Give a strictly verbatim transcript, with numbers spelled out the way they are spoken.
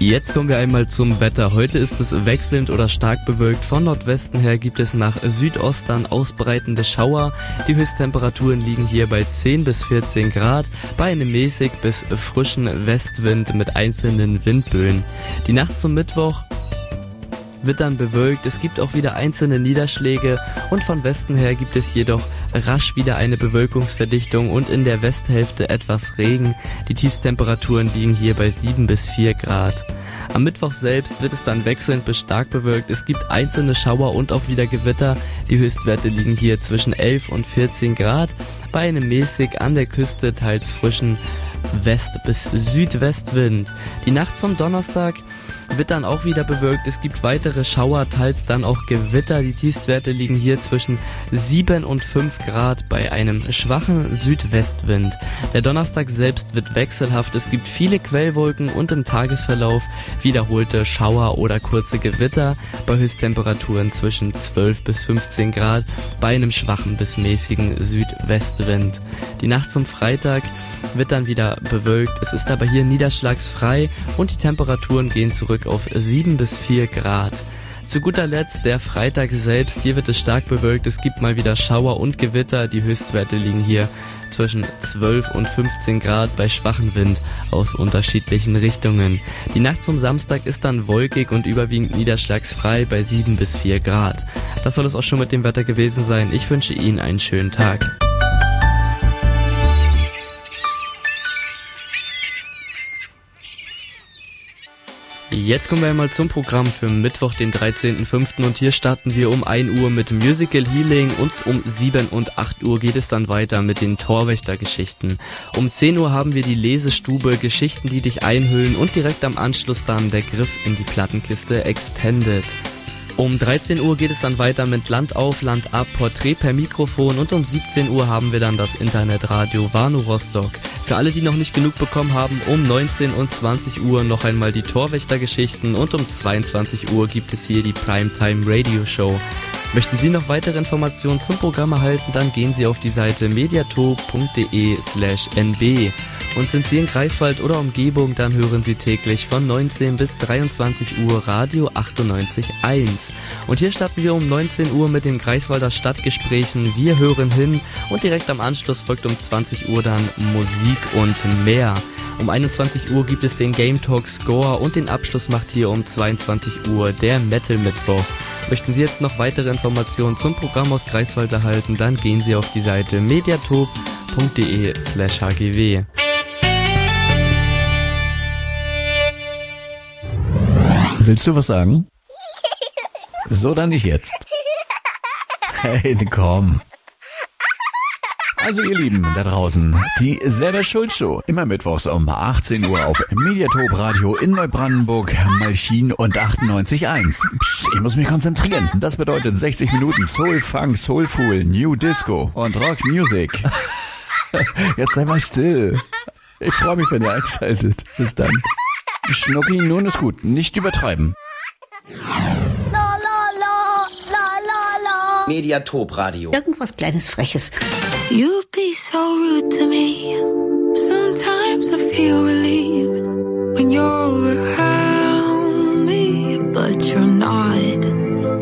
Jetzt kommen wir einmal zum Wetter. Heute ist es wechselnd oder stark bewölkt. Von Nordwesten her gibt es nach Südostern ausbreitende Schauer. Die Höchsttemperaturen liegen hier bei zehn bis vierzehn Grad, bei einem mäßig bis frischen Westwind mit einzelnen Windböen. Die Nacht zum Mittwoch wird dann bewölkt, es gibt auch wieder einzelne Niederschläge und von Westen her gibt es jedoch rasch wieder eine Bewölkungsverdichtung und in der Westhälfte etwas Regen. Die Tiefstemperaturen liegen hier bei sieben bis vier Grad. Am Mittwoch selbst wird es dann wechselnd bis stark bewölkt. Es gibt einzelne Schauer und auch wieder Gewitter. Die Höchstwerte liegen hier zwischen elf und vierzehn Grad, bei einem mäßig an der Küste teils frischen West- bis Südwestwind. Die Nacht zum Donnerstag wird dann auch wieder bewölkt. Es gibt weitere Schauer, teils dann auch Gewitter. Die Tiefstwerte liegen hier zwischen sieben und fünf Grad bei einem schwachen Südwestwind. Der Donnerstag selbst wird wechselhaft. Es gibt viele Quellwolken und im Tagesverlauf wiederholte Schauer oder kurze Gewitter bei Höchsttemperaturen zwischen zwölf bis fünfzehn Grad bei einem schwachen bis mäßigen Südwestwind. Die Nacht zum Freitag wird dann wieder bewölkt. Es ist aber hier niederschlagsfrei und die Temperaturen gehen zurück auf sieben bis vier Grad. Zu guter Letzt der Freitag selbst. Hier wird es stark bewölkt. Es gibt mal wieder Schauer und Gewitter. Die Höchstwerte liegen hier zwischen zwölf und fünfzehn Grad bei schwachem Wind aus unterschiedlichen Richtungen. Die Nacht zum Samstag ist dann wolkig und überwiegend niederschlagsfrei bei sieben bis vier Grad. Das soll es auch schon mit dem Wetter gewesen sein. Ich wünsche Ihnen einen schönen Tag. Jetzt kommen wir einmal zum Programm für Mittwoch, den dreizehnten fünften und hier starten wir um ein Uhr mit Musical Healing und um sieben und acht Uhr geht es dann weiter mit den Torwächtergeschichten. Um zehn Uhr haben wir die Lesestube, Geschichten, die dich einhüllen und direkt am Anschluss dann der Griff in die Plattenkiste Extended. Um dreizehn Uhr geht es dann weiter mit Land auf, Land ab, Porträt per Mikrofon und um siebzehn Uhr haben wir dann das Internetradio Warnow Rostock. Für alle, die noch nicht genug bekommen haben, um neunzehn und zwanzig Uhr noch einmal die Torwächtergeschichten und um zweiundzwanzig Uhr gibt es hier die Primetime Radio Show. Möchten Sie noch weitere Informationen zum Programm erhalten, dann gehen Sie auf die Seite mediatop.de slash nb. Und sind Sie in Greifswald oder Umgebung, dann hören Sie täglich von neunzehn bis dreiundzwanzig Uhr Radio achtundneunzig Komma eins. Und hier starten wir um neunzehn Uhr mit den Greifswalder Stadtgesprächen. Wir hören hin und direkt am Anschluss folgt um zwanzig Uhr dann Musik und mehr. Um einundzwanzig Uhr gibt es den Game Talk Score und den Abschluss macht hier um zweiundzwanzig Uhr der Metal Mittwoch. Möchten Sie jetzt noch weitere Informationen zum Programm aus Greifswald erhalten, dann gehen Sie auf die Seite mediatop.de slash hgw. Willst du was sagen? So, dann nicht jetzt. Hey, komm. Also ihr Lieben da draußen, die Selber Schuld Show, immer mittwochs um achtzehn Uhr auf Mediatop Radio in Neubrandenburg, Malchin und achtundneunzig Komma eins. Psst, ich muss mich konzentrieren. Das bedeutet sechzig Minuten Soul, Funk, Soulful, New Disco und Rock Music. Jetzt sei mal still. Ich freue mich, wenn ihr einschaltet. Bis dann. Schnucki, nun ist gut. Nicht übertreiben. La, la, la, la, la, la. Mediatop Radio. Irgendwas kleines Freches. You be so rude to me. Sometimes I feel relieved when you're over.